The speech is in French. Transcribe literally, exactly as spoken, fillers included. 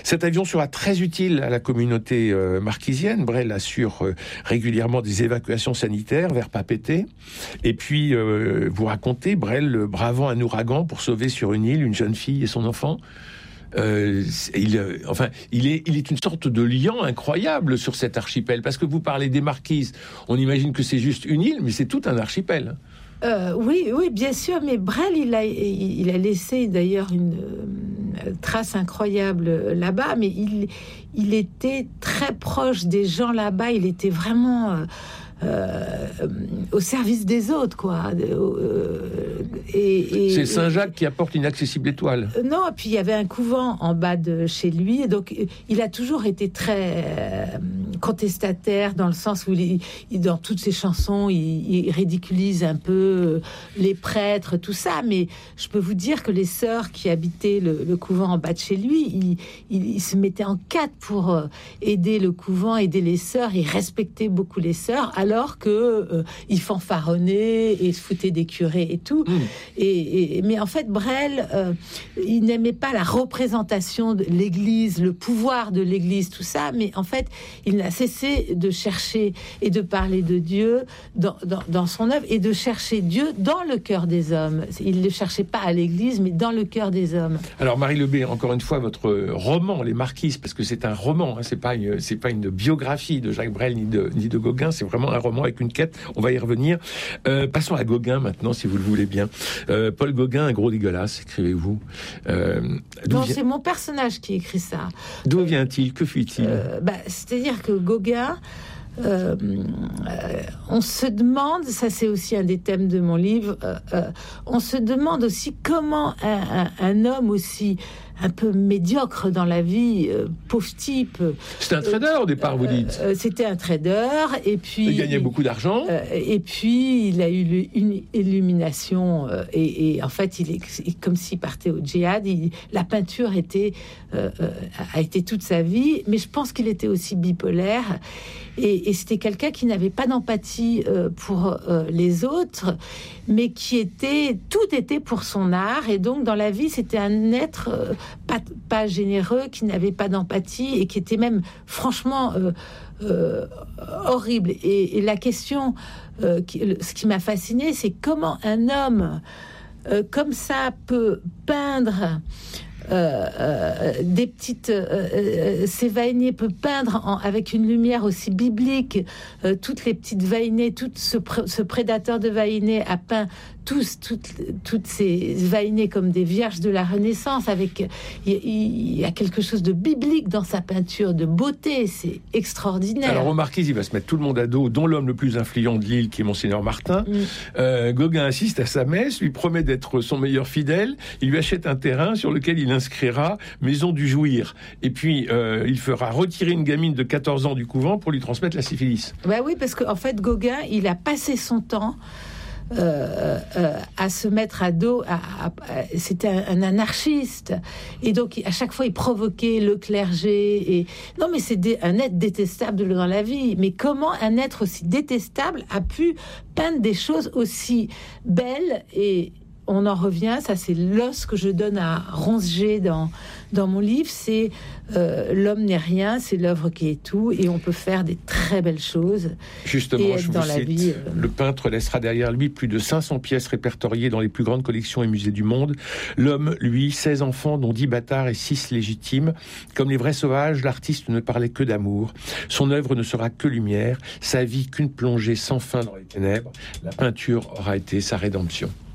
Cet avion sera très utile à la communauté euh, marquisienne. Brel assure euh, régulièrement des évacuations sanitaires vers Papeete. Et puis, euh, vous racontez, Brel bravant un ouragan pour sauver sur une île une jeune fille et son enfant. Euh, il, euh, enfin, il est, il est une sorte de liant incroyable sur cet archipel. Parce que vous parlez des Marquises, on imagine que c'est juste une île, mais c'est tout un archipel. Euh, oui, oui, bien sûr, mais Brel, il a, il a laissé d'ailleurs une euh, trace incroyable là-bas, mais il, il était très proche des gens là-bas, il était vraiment... Euh, Euh, au service des autres, quoi. Euh, et, et, c'est Saint-Jacques et, qui apporte une accessible étoile. Euh, non, et puis il y avait un couvent en bas de chez lui, et donc il a toujours été très euh, contestataire dans le sens où il, il, dans toutes ses chansons, il, il ridiculise un peu les prêtres, tout ça. Mais je peux vous dire que les sœurs qui habitaient le, le couvent en bas de chez lui, ils il, il se mettaient en quatre pour euh, aider le couvent, aider les sœurs. Ils respectaient beaucoup les sœurs. Alors que euh, il fanfaronnait et se foutait des curés et tout. Mmh. Et, et mais en fait, Brel, euh, il n'aimait pas la représentation de l'Église, le pouvoir de l'Église, tout ça. Mais en fait, il n'a cessé de chercher et de parler de Dieu dans, dans, dans son œuvre et de chercher Dieu dans le cœur des hommes. Il ne le cherchait pas à l'Église, mais dans le cœur des hommes. Alors, Marie Lebé, encore une fois, votre roman, Les Marquises, parce que c'est un roman, hein, c'est pas une, c'est pas une biographie de Jacques Brel ni de, ni de Gauguin, c'est vraiment un roman avec une quête, on va y revenir. Euh, passons à Gauguin maintenant, si vous le voulez bien. Euh, Paul Gauguin, un gros dégueulasse, écrivez-vous. Euh, non, vient... c'est mon personnage qui écrit ça. D'où vient-il? Que fit-il? euh, bah, C'est-à-dire que Gauguin, euh, euh, on se demande, ça c'est aussi un des thèmes de mon livre, euh, euh, on se demande aussi comment un, un, un homme aussi un peu médiocre dans la vie, euh, pauvre type. C'était un trader euh, au départ, euh, vous dites. Euh, c'était un trader, et puis... Il gagnait beaucoup d'argent. Euh, et puis, il a eu une illumination, euh, et, et en fait, il est comme s'il partait au djihad. Il, la peinture était, euh, euh, a été toute sa vie, mais je pense qu'il était aussi bipolaire. Et, et c'était quelqu'un qui n'avait pas d'empathie euh, pour euh, les autres, mais qui était... Tout était pour son art, et donc, dans la vie, c'était un être... Euh, Pas, pas généreux, qui n'avait pas d'empathie et qui était même franchement euh, euh, horrible. Et, et la question, euh, qui, ce qui m'a fasciné, c'est comment un homme euh, comme ça peut peindre euh, euh, des petites euh, euh, ces Vaïnés, peut peindre en, avec une lumière aussi biblique euh, toutes les petites Vaïnés, tout ce, pr- ce prédateur de Vaïnés a peint tous, toutes, toutes ces Vaïnés comme des vierges de la Renaissance. Avec, il, il y a quelque chose de biblique dans sa peinture, de beauté, c'est extraordinaire. Alors, au Marquise, il va se mettre tout le monde à dos, dont l'homme le plus influent de l'île, qui est Monseigneur Martin. Mm. Euh, Gauguin assiste à sa messe, lui promet d'être son meilleur fidèle, il lui achète un terrain sur lequel il inscrira Maison du Jouir. Et puis, euh, il fera retirer une gamine de quatorze ans du couvent pour lui transmettre la syphilis. Bah oui, parce qu'en fait, Gauguin, il a passé son temps Euh, euh, à se mettre à dos, à, à, à, c'était un, un anarchiste, et donc à chaque fois il provoquait le clergé. Et non, mais c'est dé, un être détestable dans la vie. Mais comment un être aussi détestable a pu peindre des choses aussi belles? Et on en revient, ça c'est l'os que je donne à Ronceger dans, dans mon livre, c'est euh, l'homme n'est rien, c'est l'œuvre qui est tout, et on peut faire des très belles choses. Justement, je vous cite, vie, euh... le peintre laissera derrière lui plus de cinq cents pièces répertoriées dans les plus grandes collections et musées du monde. L'homme, lui, seize enfants, dont dix bâtards et six légitimes. Comme les vrais sauvages, l'artiste ne parlait que d'amour. Son œuvre ne sera que lumière, sa vie qu'une plongée sans fin dans les ténèbres. La peinture aura été sa rédemption.